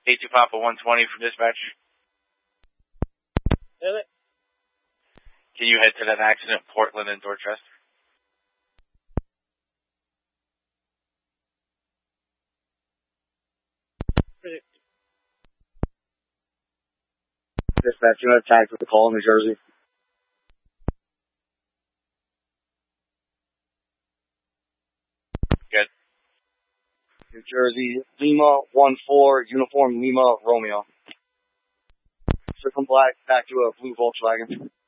A2 Papa 120 for dispatch. Can you head to that accident, Portland and Dorchester? Dispatch, you have tagged with the call in New Jersey. Good. New Jersey, Lima 14, Uniform Lima Romeo. Circum black, back to a blue Volkswagen.